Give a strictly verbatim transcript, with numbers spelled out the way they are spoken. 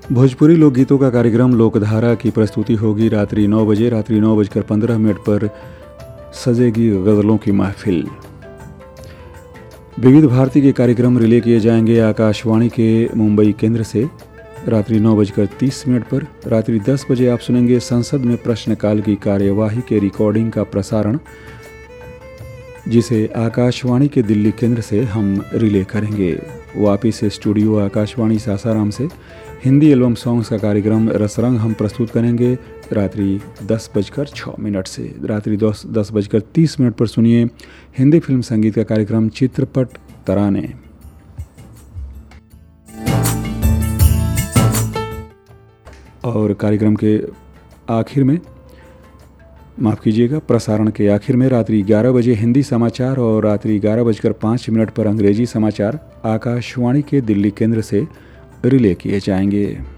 भोजपुरी लोकगीतों का कार्यक्रम लोकधारा की प्रस्तुति होगी रात्रि नौ बजे। रात्रि नौ बजकर पंद्रह मिनट पर सजेगी गज़लों की महफिल। विविध भारती के कार्यक्रम रिले किए जाएंगे आकाशवाणी के मुंबई केंद्र से रात्रि नौ बजकर तीस मिनट पर। रात्रि दस बजे आप सुनेंगे संसद में प्रश्नकाल की कार्यवाही के रिकॉर्डिंग का प्रसारण, जिसे आकाशवाणी के दिल्ली केंद्र से हम रिले करेंगे। वापिस स्टूडियो आकाशवाणी सासाराम से हिंदी एल्बम सॉन्ग्स का कार्यक्रम रसरंग हम प्रस्तुत करेंगे रात्रि दस बजकर छः मिनट से। रात्रि दस दस बजकर तीस मिनट पर सुनिए हिंदी फिल्म संगीत का कार्यक्रम चित्रपट तराने। और कार्यक्रम के आखिर में, माफ़ कीजिएगा, प्रसारण के आखिर में रात्रि ग्यारह बजे हिंदी समाचार और रात्रि ग्यारह बजकर पाँच मिनट पर अंग्रेजी समाचार आकाशवाणी के दिल्ली केंद्र से रिले किए जाएंगे।